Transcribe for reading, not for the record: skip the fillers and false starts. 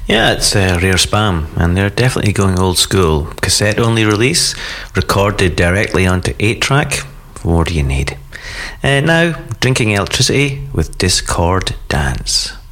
Yeah, it's Rare Spam, and they're definitely going old school. Cassette only release, recorded directly onto 8-track. What more do you need? Now, Drinking Electricity with Discord Dance.